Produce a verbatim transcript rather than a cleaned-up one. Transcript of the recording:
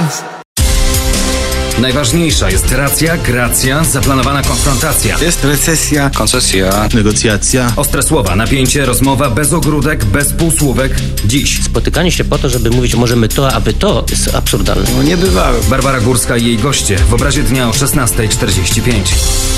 Raz. Najważniejsza jest racja, gracja, zaplanowana konfrontacja. Jest recesja, koncesja, negocjacja. Ostre słowa, napięcie, rozmowa bez ogródek, bez półsłówek. Dziś. Spotykanie się po to, żeby mówić możemy to, aby to, jest absurdalne. No niebywałe. Barbara Górska i jej goście w obrazie dnia o szesnasta czterdzieści pięć.